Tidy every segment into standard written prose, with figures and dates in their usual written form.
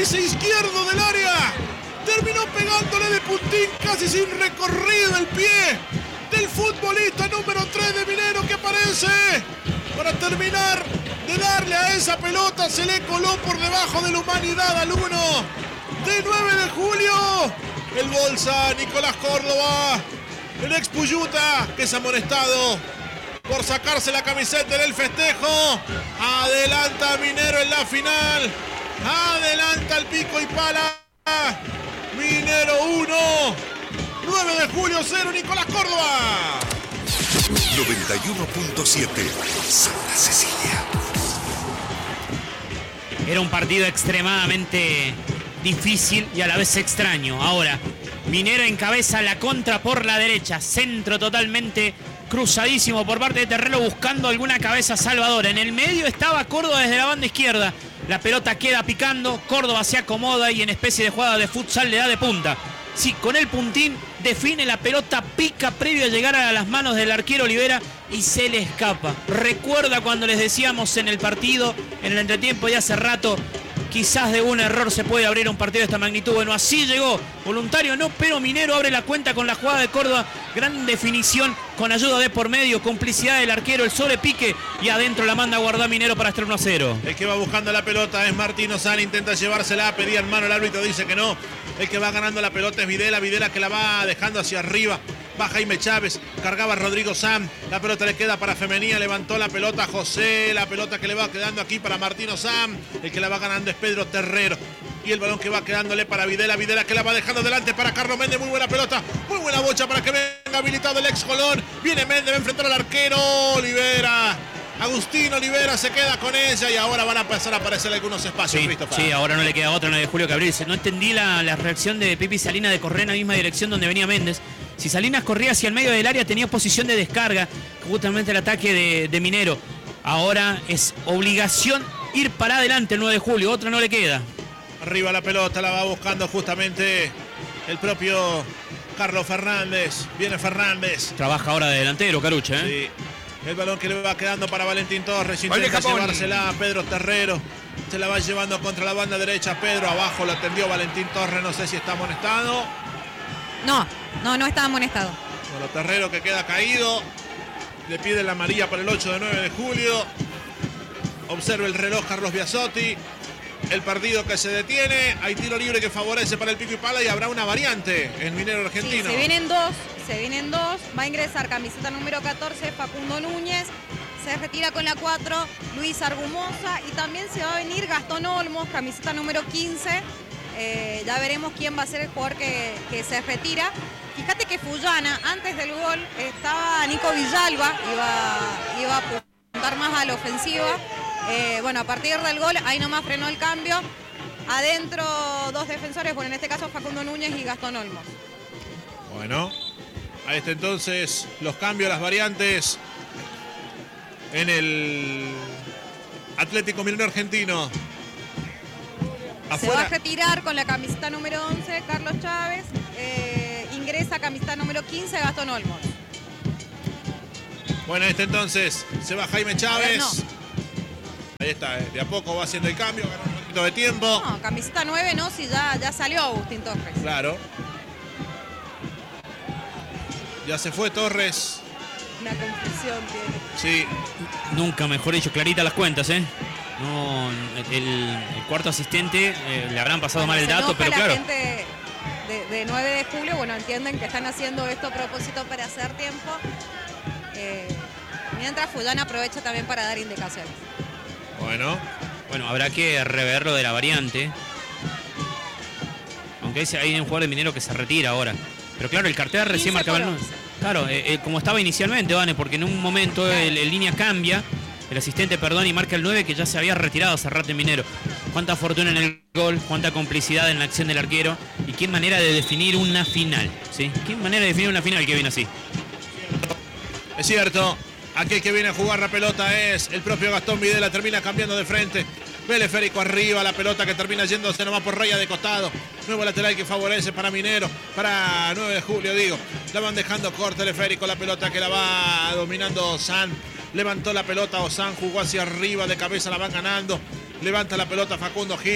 base izquierdo del área. Terminó pegándole de puntín casi sin recorrido el pie del futbolista número 3 de Minero, que aparece para terminar de darle a esa pelota. Se le coló por debajo de la Humanidad al 1 de 9 de julio. El bolsa Nicolás Córdoba, el ex Puyuta, que es amonestado por sacarse la camiseta en el festejo. Adelanta a Minero en la final. Adelanta el pico y pala. Minero 1, 9 de julio 0, Nicolás Córdoba. 91.7 Santa Cecilia. Era un partido extremadamente difícil y a la vez extraño. Ahora, Minero encabeza la contra por la derecha. Centro totalmente cruzadísimo por parte de Terrero, buscando alguna cabeza salvadora. En el medio estaba Córdoba desde la banda izquierda. La pelota queda picando, Córdoba se acomoda y en especie de jugada de futsal le da de punta. Sí, con el puntín define la pelota, pica previo a llegar a las manos del arquero Olivera y se le escapa. Recuerda cuando les decíamos en el partido, en el entretiempo y hace rato, quizás de un error se puede abrir un partido de esta magnitud. Bueno, así llegó. Voluntario no, pero Minero abre la cuenta con la jugada de Córdoba. Gran definición con ayuda de por medio, complicidad del arquero, el sobrepique y adentro la manda a guardar Minero para estar 1-0. El que va buscando la pelota es Martín Ozán, intenta llevársela, pedía en mano, el árbitro dice que no. El que va ganando la pelota es Videla que la va dejando hacia arriba. Va Jaime Chávez, cargaba Rodrigo Sam, la pelota le queda para Femenía, levantó la pelota José, la pelota que le va quedando aquí para Martino Sam, el que la va ganando es Pedro Terrero. Y el balón que va quedándole para Videla que la va dejando delante para Carlos Méndez, muy buena pelota, muy buena bocha para que venga habilitado el ex Colón. Viene Méndez, va a enfrentar al arquero Olivera. Agustín Olivera se queda con ella y ahora van a empezar a aparecer algunos espacios. Sí, ahora no le queda otra, 9 de julio que abrirse. No entendí la reacción de Pipi Salinas de correr en la misma dirección donde venía Méndez. Si Salinas corría hacia el medio del área tenía posición de descarga, justamente el ataque de Minero. Ahora es obligación ir para adelante el 9 de julio, otra no le queda. Arriba la pelota, la va buscando justamente el propio Carlos Fernández. Viene Fernández. Trabaja ahora de delantero, Carucha, ¿eh? Sí. El balón que le va quedando para Valentín Torres. Intenta llevársela a Pedro Terrero. Se la va llevando contra la banda derecha. Pedro abajo lo atendió Valentín Torres. No sé si está amonestado. No está amonestado. Bueno, Terrero que queda caído. Le pide la amarilla para el 8 de 9 de julio. Observa el reloj Carlos Biasotti. El partido que se detiene. Hay tiro libre que favorece para el pico y pala y habrá una variante en Minero Argentino. Sí, se vienen dos. Va a ingresar camiseta número 14 Facundo Núñez. Se retira con la 4 Luis Argumosa. Y también se va a venir Gastón Olmos, camiseta número 15. Ya veremos quién va a ser el jugador que se retira. Fíjate que Fullana, antes del gol, estaba Nico Villalba. Iba a apuntar más a la ofensiva. Bueno, a partir del gol, ahí nomás frenó el cambio. Adentro dos defensores, bueno, en este caso Facundo Núñez y Gastón Olmos. Bueno, ahí está entonces los cambios, las variantes en el Atlético Minero Argentino. Afuera. Se va a retirar con la camiseta número 11 Carlos Chávez. Ingresa camiseta número 15 Gastón Olmos. Bueno, ahí está entonces, se va Jaime Chávez. Ahí está, de a poco va haciendo el cambio, ganó un poquito de tiempo. No, camiseta 9 no, si ya salió Agustín Torres. Claro. Ya se fue Torres. Una confusión tiene. Sí. Nunca, mejor dicho, clarita las cuentas, ¿eh? No, el cuarto asistente le habrán pasado mal el dato, pero claro. La gente de 9 de julio, bueno, entienden que están haciendo esto a propósito para hacer tiempo. Mientras Fullana aprovecha también para dar indicaciones. Bueno, habrá que rever lo de la variante. Aunque hay un jugador de Minero que se retira ahora. Pero claro, el cartel recién marcaba el 9. Claro, como estaba inicialmente, Vane, porque en un momento claro. el línea cambia, el asistente, y marca el 9 que ya se había retirado hace rato en Minero. Cuánta fortuna en el gol, cuánta complicidad en la acción del arquero y qué manera de definir una final, ¿sí? Qué manera de definir una final que viene así. Es cierto. Aquel que viene a jugar la pelota es el propio Gastón Videla, termina cambiando de frente. Teleférico arriba, la pelota que termina yéndose nomás por raya de costado. Nuevo lateral que favorece para Minero, para 9 de julio, digo. La van dejando corta Teleférico, la pelota que la va dominando Ozán. Levantó la pelota Ozán, jugó hacia arriba, de cabeza la van ganando. Levanta la pelota Facundo Gil.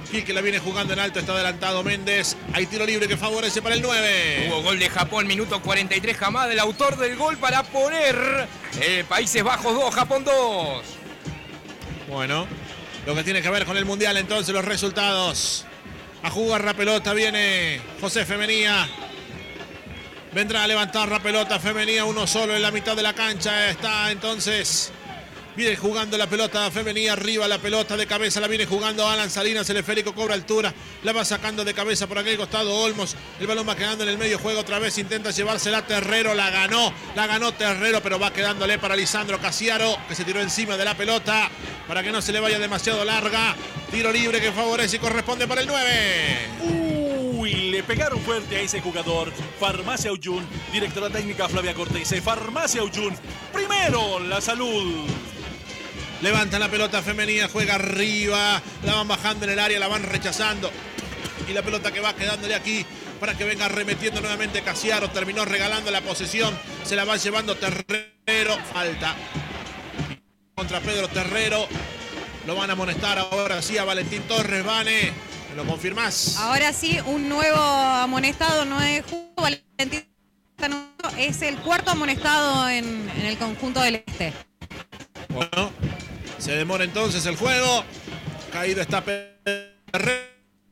Quique la viene jugando en alto, está adelantado Méndez. Hay tiro libre que favorece para el 9. Hubo gol de Japón, minuto 43. Hamada, el autor del gol para poner Países Bajos 2, Japón 2. Bueno, lo que tiene que ver con el Mundial entonces, los resultados. A jugar la pelota viene José Femenía. Vendrá a levantar la pelota Femenía, uno solo en la mitad de la cancha. Está entonces... Viene jugando la pelota Femenía, arriba la pelota de cabeza, la viene jugando Alan Salinas, el esférico cobra altura, la va sacando de cabeza por aquel costado Olmos, el balón va quedando en el medio juego, otra vez intenta llevársela Terrero, la ganó Terrero, pero va quedándole para Lisandro Casiaro, que se tiró encima de la pelota, para que no se le vaya demasiado larga, tiro libre que favorece y corresponde para el 9. Uy, le pegaron fuerte a ese jugador. Farmacia Uyun, directora técnica Flavia Cortese, Farmacia Uyun, primero la salud. Levanta la pelota Femenía, juega arriba, la van bajando en el área, la van rechazando. Y la pelota que va quedándole aquí para que venga arremetiendo nuevamente Casiaro. Terminó regalando la posesión, se la va llevando Terrero. Falta contra Pedro Terrero. Lo van a amonestar ahora sí a Valentín Torres. Vane, ¿me lo confirmás? Ahora sí, un nuevo amonestado, no es justo. Valentín es el cuarto amonestado en el conjunto del Este. Bueno, se demora entonces el juego. Caído está Terrero.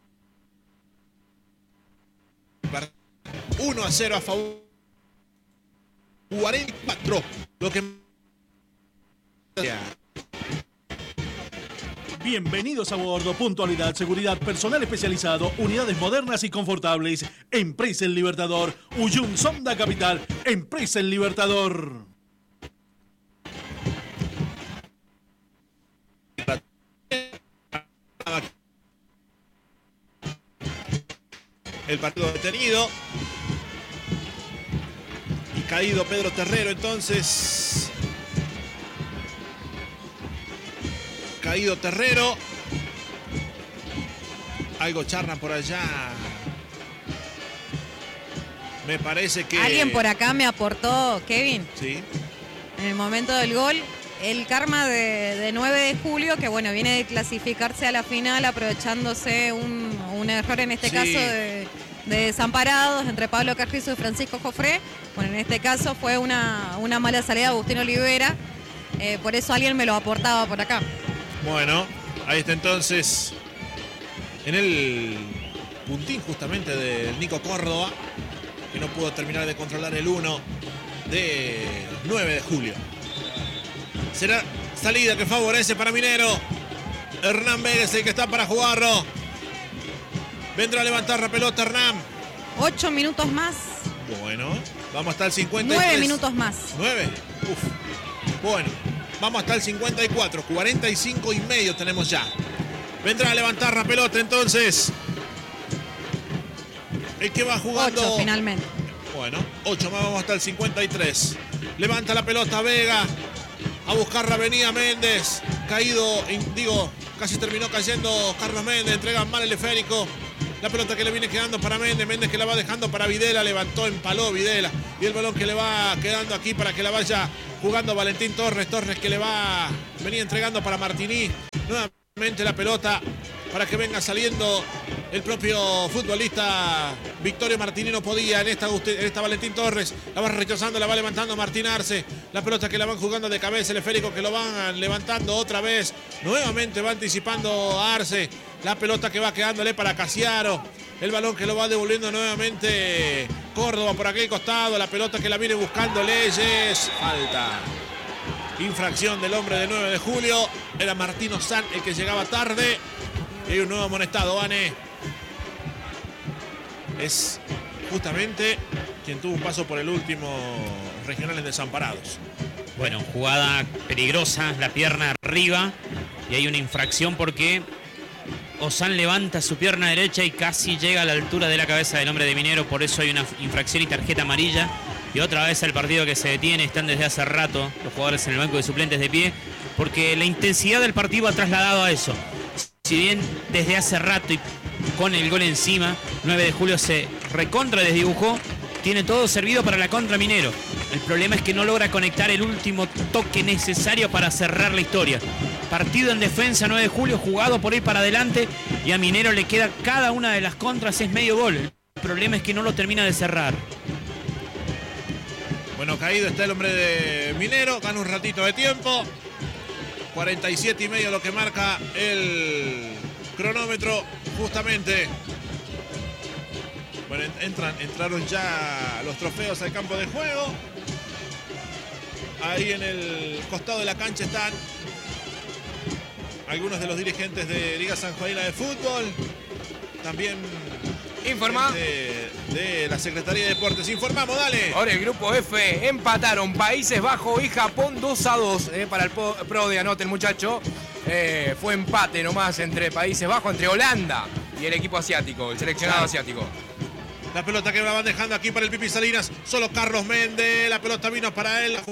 1-0 a favor. 44. Lo que... Bienvenidos a bordo. Puntualidad, seguridad, personal especializado, unidades modernas y confortables. Empresa El Libertador. Uyun Sonda Capital. Empresa El Libertador. El partido detenido y caído Pedro Terrero entonces. Caído Terrero. Algo charlan por allá. Me parece que... Alguien por acá me aportó, Kevin, sí, en el momento del gol, el karma de 9 de julio, que bueno, viene de clasificarse a la final aprovechándose un error en este Sí. caso de desamparados entre Pablo Carrizo y Francisco Jofré. Bueno, en este caso fue una mala salida de Agustín Olivera, por eso alguien me lo aportaba por acá. bueno, ahí está entonces en el puntín justamente del Nico Córdoba, que no pudo terminar de controlar el 1 de 9 de julio. Será salida que favorece para Minero. Hernán Vélez el que está para jugarlo. Vendrá a levantar la pelota Hernán. 8 minutos más, Bueno, vamos hasta el 53. 9 minutos más. 9. Uf. Bueno, vamos hasta el 54. 45 y medio tenemos ya. Vendrá a levantar la pelota entonces. El que va jugando. 8 finalmente. Bueno, 8 más, vamos hasta el 53. Levanta la pelota Vega. A buscar la avenida Méndez. Caído, casi terminó cayendo Carlos Méndez. Entrega mal el esférico. La pelota que le viene quedando para Méndez. Méndez que la va dejando para Videla. Levantó, empaló Videla. Y el balón que le va quedando aquí para que la vaya jugando Valentín Torres. Torres que le va venía entregando para Martini. Nuevamente la pelota para que venga saliendo el propio futbolista Victorio Martini. No podía en esta Valentín Torres. La va rechazando, la va levantando Martín Arce. La pelota que la van jugando de cabeza, el esférico que lo van levantando otra vez. Nuevamente va anticipando a Arce. La pelota que va quedándole para Casiaro. El balón que lo va devolviendo nuevamente Córdoba por aquel costado. La pelota que la viene buscando Leyes. Falta. Infracción del hombre de 9 de julio. Era Martino San el que llegaba tarde. Y hay un nuevo amonestado, Vane. Es justamente quien tuvo un paso por el último regional en Desamparados. Bueno, jugada peligrosa, la pierna arriba. Y hay una infracción porque Ozan levanta su pierna derecha y casi llega a la altura de la cabeza del hombre de Minero. Por eso hay una infracción y tarjeta amarilla. Y otra vez el partido que se detiene. Están desde hace rato los jugadores en el banco de suplentes de pie. Porque la intensidad del partido ha trasladado a eso. Si bien desde hace rato y con el gol encima, 9 de julio se recontra desdibujó, tiene todo servido para la contra Minero. El problema es que no logra conectar el último toque necesario para cerrar la historia. Partido en defensa, 9 de julio, jugado por ir para adelante, y a Minero le queda cada una de las contras, es medio gol. El problema es que no lo termina de cerrar. Bueno, caído está el hombre de Minero, gana un ratito de tiempo. 47,5 lo que marca el cronómetro, justamente. Bueno, entraron ya los trofeos al campo de juego. Ahí en el costado de la cancha están algunos de los dirigentes de Liga Sanjuanina de Fútbol. También informa de la Secretaría de Deportes. Informamos, dale. Ahora el grupo F empataron Países Bajos y Japón 2-2 para el pro de anote el muchacho. Fue empate nomás entre Países Bajos, entre Holanda y el equipo asiático, el seleccionado asiático. La pelota que la van dejando aquí para el Pipi Salinas. Solo Carlos Méndez. La pelota vino para él.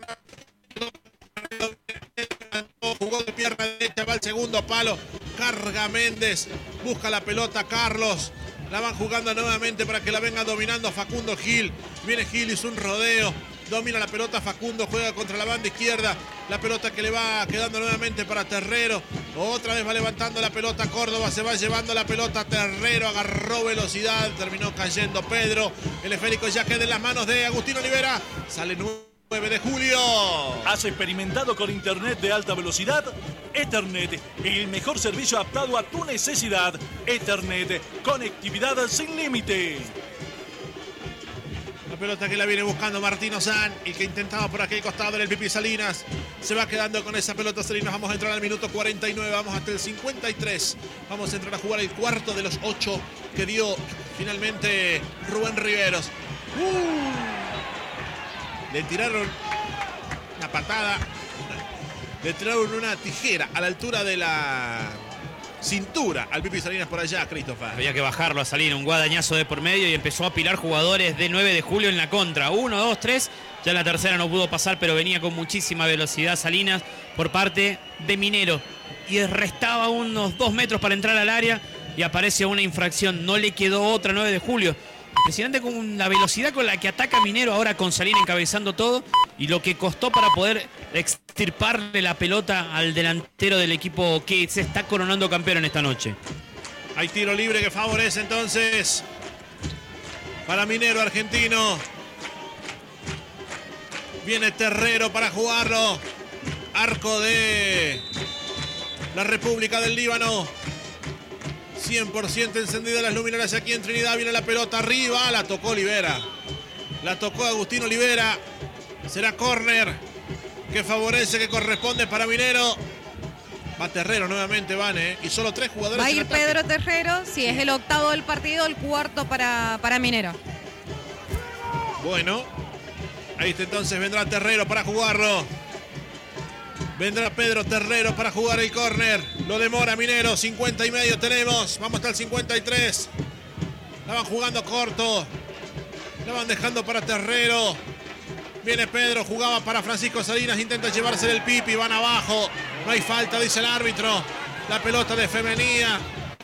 Jugó de pierna derecha. Va al segundo palo. Carga Méndez. Busca la pelota Carlos. La van jugando nuevamente para que la venga dominando Facundo Gil. Viene Gil, hizo un rodeo. Domina la pelota Facundo, juega contra la banda izquierda. La pelota que le va quedando nuevamente para Terrero. Otra vez va levantando la pelota Córdoba, se va llevando la pelota Terrero, agarró velocidad, terminó cayendo Pedro. El esférico ya queda en las manos de Agustín Olivera. Sale 9 de julio. ¿Has experimentado con internet de alta velocidad? Ethernet, el mejor servicio adaptado a tu necesidad. Ethernet, conectividad sin límite. La pelota que la viene buscando Martín Ozán y que intentaba por aquel costado en el Pipi Salinas. Se va quedando con esa pelota Salinas. Vamos a entrar al minuto 49, vamos hasta el 53. Vamos a entrar a jugar el cuarto de los 8 que dio finalmente Rubén Riveros. Le tiraron una patada, le tiraron una tijera a la altura de la cintura al Pipi Salinas por allá, Christopher. Había que bajarlo a Salinas, un guadañazo de por medio y empezó a apilar jugadores de 9 de julio en la contra. 1, 2, 3. Ya en la tercera no pudo pasar, pero venía con muchísima velocidad Salinas por parte de Minero. Y restaba unos 2 metros para entrar al área y aparece una infracción. No le quedó otra 9 de julio. Impresionante con la velocidad con la que ataca Minero ahora con Salinas encabezando todo y lo que costó para poder extirparle la pelota al delantero del equipo que se está coronando campeón en esta noche. Hay tiro libre que favorece entonces para Minero argentino. Viene Terrero para jugarlo. Arco de la República del Líbano. 100% encendidas las luminarias aquí en Trinidad. Viene la pelota arriba. La tocó Olivera. La tocó Agustín Olivera. Será córner que favorece, que corresponde para Minero. Va Terrero nuevamente, Vane. Y solo 3 jugadores. Va a ir Pedro Terrero. Sí, es el octavo del partido, el cuarto para Minero. Bueno. Ahí está entonces. Vendrá Terrero para jugarlo. Vendrá Pedro Terrero para jugar el córner. Lo demora Minero. 50,5 tenemos. Vamos hasta el 53. La van jugando corto. La van dejando para Terrero. Viene Pedro. Jugaba para Francisco Salinas. Intenta llevarse el Pipi. Van abajo. No hay falta, dice el árbitro. La pelota de Femenía.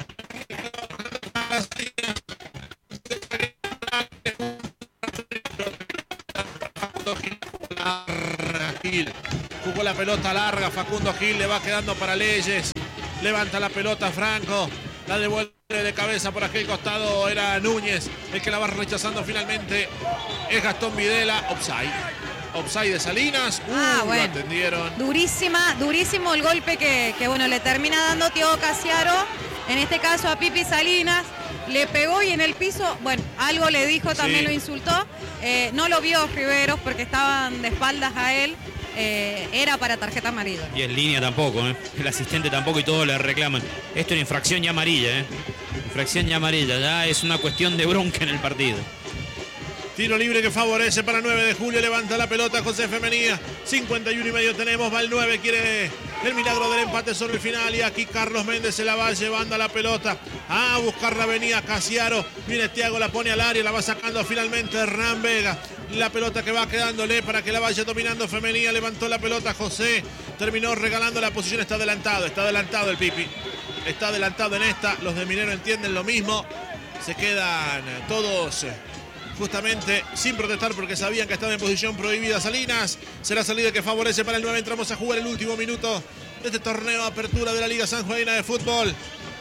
Gil. Jugó la pelota larga, Facundo Gil, le va quedando para Leyes. Levanta la pelota Franco, la devuelve de cabeza por aquel costado, era Núñez el que la va rechazando finalmente. Es Gastón Videla, offside de Salinas. Bueno. Lo atendieron. Durísimo el golpe que bueno, le termina dando Thiago Casiaro, en este caso a Pipi Salinas. Le pegó y en el piso, bueno, algo le dijo, también lo insultó. No lo vio Riveros porque estaban de espaldas a él. Era para tarjeta amarilla. Y en línea tampoco, el asistente tampoco y todos le reclaman. Esto es infracción ya amarilla, Infracción ya amarilla, ya es una cuestión de bronca en el partido. Tiro libre que favorece para 9 de julio. Levanta la pelota José Femenía. 51,5 tenemos. Va el 9. Quiere el milagro del empate sobre el final. Y aquí Carlos Méndez se la va llevando a la pelota. A buscarla venía Casiaro. Viene Thiago, la pone al área. La va sacando finalmente Hernán Vega. La pelota que va quedándole para que la vaya dominando Femenía. Levantó la pelota José. Terminó regalando la posición. Está adelantado el Pipi. Está adelantado en esta. Los de Minero entienden lo mismo. Se quedan todos justamente sin protestar porque sabían que estaba en posición prohibida Salinas. Será salida que favorece para el 9. Entramos a jugar el último minuto de este torneo de apertura de la Liga Sanjuanina de Fútbol.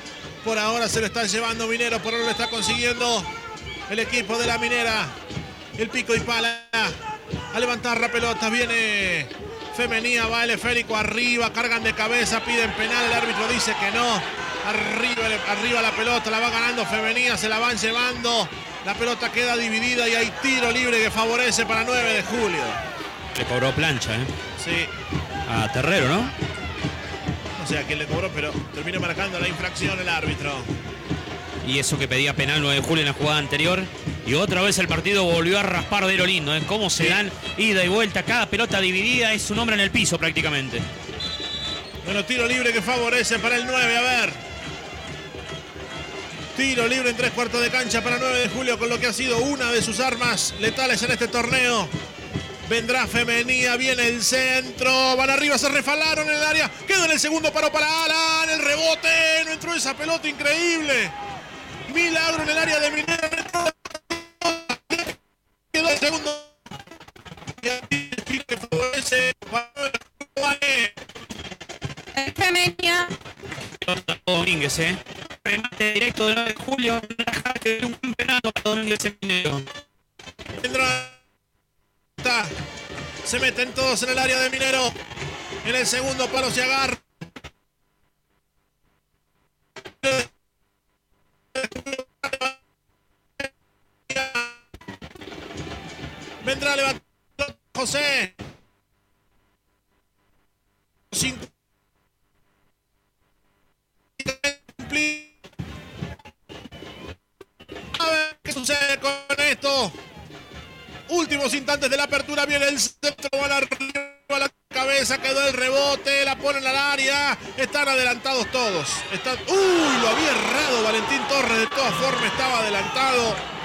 Por ahora se lo está llevando Minero, por ahora lo está consiguiendo el equipo de la Minera. El pico y pala a levantar la pelota. Viene Femenía, va el esférico arriba, cargan de cabeza, piden penal, el árbitro dice que no. Arriba la pelota, la va ganando Femenía, se la van llevando. La pelota queda dividida y hay tiro libre que favorece para 9 de julio. Le cobró plancha, Sí. A Terrero, ¿no? No sé a quién le cobró, pero terminó marcando la infracción el árbitro. Y eso que pedía penal 9 de julio en la jugada anterior. Y otra vez el partido volvió a raspar de lo lindo. Cómo se dan ida y vuelta. Cada pelota dividida es un hombre en el piso prácticamente. Bueno, tiro libre que favorece para el 9. A ver. Tiro libre en 3/4 de cancha para 9 de julio, con lo que ha sido una de sus armas letales en este torneo. Vendrá Femenía, viene el centro, van arriba, se refalaron en el área, quedó en el segundo paro para Alan, el rebote, no entró esa pelota increíble. Milagro en el área de Minero, quedó el segundo. Y aquí que favorece Femenía. Domínguez, remate directo de 9 de julio, un campeonato para Domínguez en Minero. Vendrá. Se meten todos en el área de Minero. En el segundo palo se agarra. Vendrá a levantar José. 5. A ver qué sucede con esto. Últimos instantes de la apertura, viene el centro, van arriba a la cabeza, quedó el rebote, la ponen al área, están adelantados todos. Lo había errado Valentín Torres, de todas formas estaba adelantado.